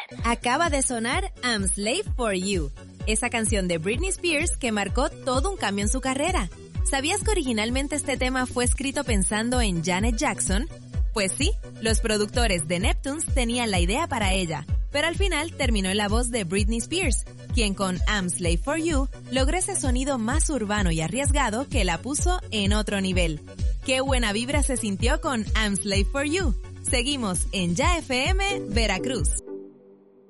Acaba de sonar I'm Slave for You, esa canción de Britney Spears que marcó todo un cambio en su carrera. ¿Sabías que originalmente este tema fue escrito pensando en Janet Jackson? Pues sí, los productores de Neptunes tenían la idea para ella, pero al final terminó en la voz de Britney Spears, quien con I'm Slave for You logró ese sonido más urbano y arriesgado que la puso en otro nivel. ¡Qué buena vibra se sintió con I'm Slave for You! Seguimos en Ya FM Veracruz.